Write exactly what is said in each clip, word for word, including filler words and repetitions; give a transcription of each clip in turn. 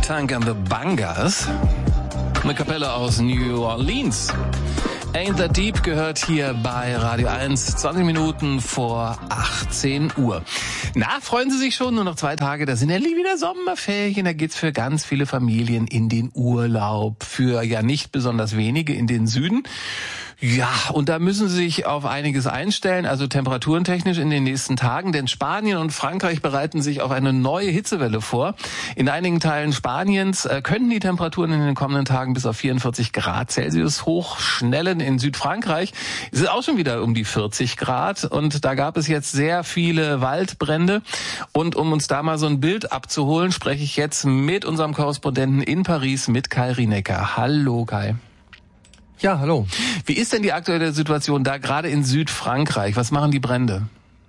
Funk and the Bangas. Eine Kapelle aus New Orleans. Ain't That Deep gehört hier bei Radio eins, zwanzig Minuten vor achtzehn Uhr. Na, freuen Sie sich schon? Nur noch zwei Tage, da sind ja wieder Sommerferien. Da geht's für ganz viele Familien in den Urlaub. Für ja nicht besonders wenige in den Süden. Ja, und da müssen Sie sich auf einiges einstellen, also temperaturentechnisch in den nächsten Tagen, denn Spanien und Frankreich bereiten sich auf eine neue Hitzewelle vor. In einigen Teilen Spaniens äh, könnten die Temperaturen in den kommenden Tagen bis auf vierundvierzig Grad Celsius hochschnellen. In Südfrankreich ist es auch schon wieder um die vierzig Grad und da gab es jetzt sehr viele Waldbrände. Und um uns da mal so ein Bild abzuholen, spreche ich jetzt mit unserem Korrespondenten in Paris, mit Kai Rienecker. Hallo Kai. Ja, hallo. Wie ist denn die aktuelle Situation da gerade in Südfrankreich? Was machen die Brände?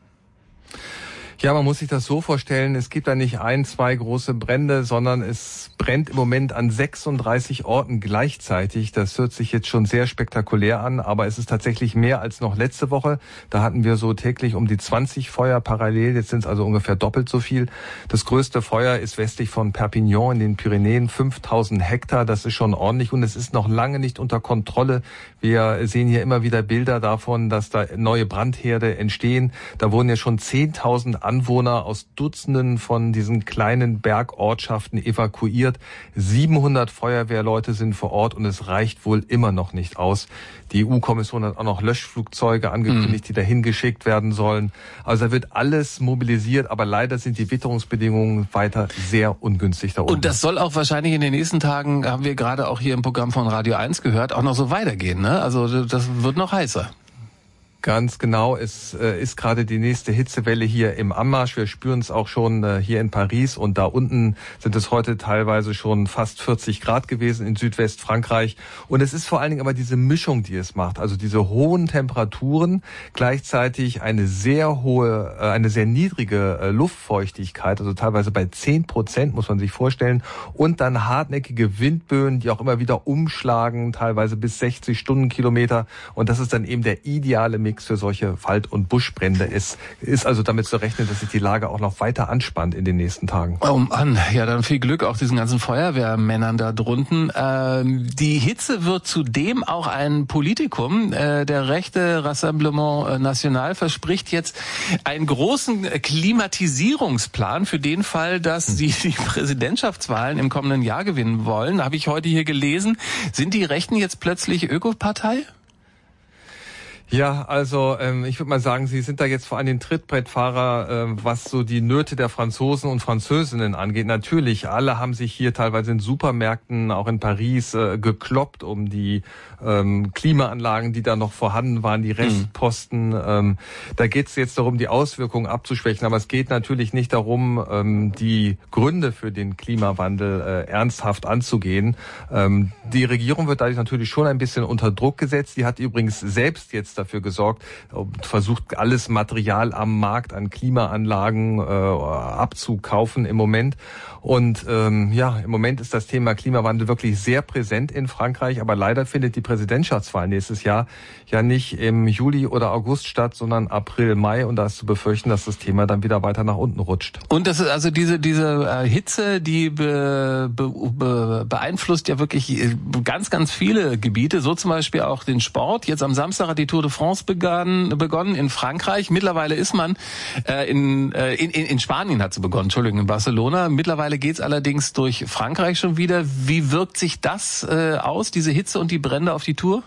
Ja, man muss sich das so vorstellen, es gibt da nicht ein, zwei große Brände, sondern es brennt im Moment an sechsunddreißig Orten gleichzeitig. Das hört sich jetzt schon sehr spektakulär an, aber es ist tatsächlich mehr als noch letzte Woche. Da hatten wir so täglich um die zwanzig Feuer parallel, jetzt sind es also ungefähr doppelt so viel. Das größte Feuer ist westlich von Perpignan in den Pyrenäen, fünftausend Hektar, das ist schon ordentlich und es ist noch lange nicht unter Kontrolle. Wir sehen hier immer wieder Bilder davon, dass da neue Brandherde entstehen. Da wurden ja schon zehntausend Anwohner aus Dutzenden von diesen kleinen Bergortschaften evakuiert. siebenhundert Feuerwehrleute sind vor Ort und es reicht wohl immer noch nicht aus. Die E U-Kommission hat auch noch Löschflugzeuge angekündigt, die dahin geschickt werden sollen. Also da wird alles mobilisiert, aber leider sind die Witterungsbedingungen weiter sehr ungünstig da oben. Und das soll auch wahrscheinlich in den nächsten Tagen, haben wir gerade auch hier im Programm von Radio eins gehört, auch noch so weitergehen, ne? Also das wird noch heißer. Ganz genau, es äh, ist gerade die nächste Hitzewelle hier im Anmarsch. Wir spüren es auch schon äh, hier in Paris und da unten sind es heute teilweise schon fast vierzig Grad gewesen in Südwestfrankreich. Und es ist vor allen Dingen aber diese Mischung, die es macht. Also diese hohen Temperaturen, gleichzeitig eine sehr hohe, äh, eine sehr niedrige äh, Luftfeuchtigkeit, also teilweise bei zehn Prozent muss man sich vorstellen. Und dann hartnäckige Windböen, die auch immer wieder umschlagen, teilweise bis sechzig Stundenkilometer. Und das ist dann eben der ideale Mix für solche Wald- und Buschbrände. Es ist also damit zu rechnen, dass sich die Lage auch noch weiter anspannt in den nächsten Tagen. Oh Mann, ja, dann viel Glück auch diesen ganzen Feuerwehrmännern da drunten. Ähm, die Hitze wird zudem auch ein Politikum. Äh, der rechte Rassemblement National verspricht jetzt einen großen Klimatisierungsplan für den Fall, dass hm. sie die Präsidentschaftswahlen im kommenden Jahr gewinnen wollen. Habe ich heute hier gelesen. Sind die Rechten jetzt plötzlich Ökopartei? Ja, also ähm, ich würde mal sagen, Sie sind da jetzt vor allem den Trittbrettfahrer, äh, was so die Nöte der Franzosen und Französinnen angeht. Natürlich, alle haben sich hier teilweise in Supermärkten, auch in Paris, äh, gekloppt um die ähm, Klimaanlagen, die da noch vorhanden waren, die Restposten. Mhm. Ähm, da geht es jetzt darum, die Auswirkungen abzuschwächen. Aber es geht natürlich nicht darum, ähm, die Gründe für den Klimawandel äh, ernsthaft anzugehen. Ähm, die Regierung wird dadurch natürlich schon ein bisschen unter Druck gesetzt. Die hat übrigens selbst jetzt dafür gesorgt und versucht, alles Material am Markt an Klimaanlagen äh, abzukaufen im Moment. Und ähm, ja, im Moment ist das Thema Klimawandel wirklich sehr präsent in Frankreich, aber leider findet die Präsidentschaftswahl nächstes Jahr ja nicht im Juli oder August statt, sondern April, Mai, und da ist zu befürchten, dass das Thema dann wieder weiter nach unten rutscht. Und das ist also diese diese äh, Hitze, die be, be, be, beeinflusst ja wirklich ganz, ganz viele Gebiete, so zum Beispiel auch den Sport. Jetzt am Samstag hat die Tour de France begann, begonnen in Frankreich. Mittlerweile ist man äh, in, äh, in in Spanien hat sie begonnen, Entschuldigung, in Barcelona. Mittlerweile geht's allerdings durch Frankreich schon wieder. Wie wirkt sich das äh, aus, diese Hitze und die Brände auf die Tour?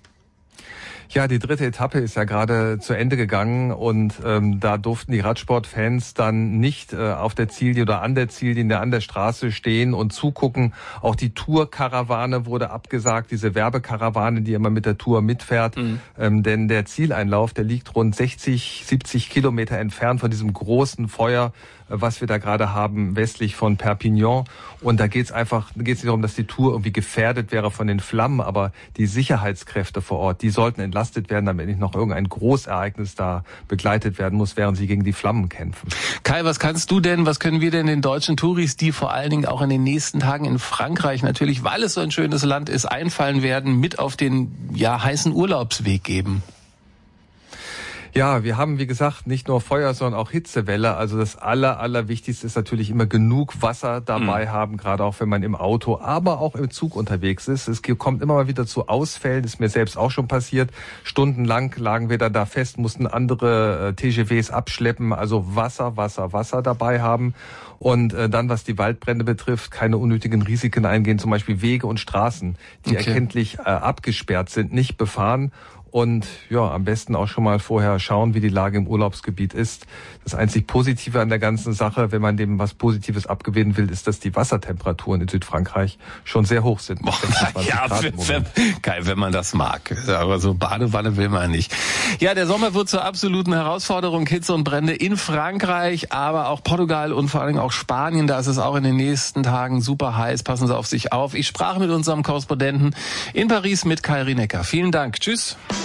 Ja, die dritte Etappe ist ja gerade zu Ende gegangen und ähm, da durften die Radsportfans dann nicht äh, auf der Ziellinie oder an der Ziellinie an der Straße stehen und zugucken. Auch die Tour-Karawane wurde abgesagt, diese Werbekarawane, die immer mit der Tour mitfährt. Mhm. Ähm, denn der Zieleinlauf, der liegt rund sechzig, siebzig Kilometer entfernt von diesem großen Feuer, was wir da gerade haben, westlich von Perpignan. Und da geht es einfach, da geht es nicht darum, dass die Tour irgendwie gefährdet wäre von den Flammen, aber die Sicherheitskräfte vor Ort, die sollten entlastet werden, damit nicht noch irgendein Großereignis da begleitet werden muss, während sie gegen die Flammen kämpfen. Kai, was kannst du denn, was können wir denn den deutschen Touris, die vor allen Dingen auch in den nächsten Tagen in Frankreich natürlich, weil es so ein schönes Land ist, einfallen werden, mit auf den ja heißen Urlaubsweg geben? Ja, wir haben, wie gesagt, nicht nur Feuer, sondern auch Hitzewelle. Also das Aller, Allerwichtigste ist natürlich immer genug Wasser dabei mhm. haben, gerade auch wenn man im Auto, aber auch im Zug unterwegs ist. Es kommt immer mal wieder zu Ausfällen, ist mir selbst auch schon passiert. Stundenlang lagen wir dann da fest, mussten andere äh, T G Vs abschleppen. Also Wasser, Wasser, Wasser dabei haben. Und äh, dann, was die Waldbrände betrifft, keine unnötigen Risiken eingehen, zum Beispiel Wege und Straßen, die okay. erkenntlich äh, abgesperrt sind, nicht befahren. Und ja, am besten auch schon mal vorher schauen, wie die Lage im Urlaubsgebiet ist. Das einzig Positive an der ganzen Sache, wenn man dem was Positives abgewinnen will, ist, dass die Wassertemperaturen in Südfrankreich schon sehr hoch sind. Boah, ja, wenn, wenn, wenn man das mag. Aber so Badewanne will man nicht. Ja, der Sommer wird zur absoluten Herausforderung. Hitze und Brände in Frankreich, aber auch Portugal und vor allen Dingen auch Spanien. Da ist es auch in den nächsten Tagen super heiß. Passen Sie auf sich auf. Ich sprach mit unserem Korrespondenten in Paris mit Kai Rinecker. Vielen Dank. Tschüss.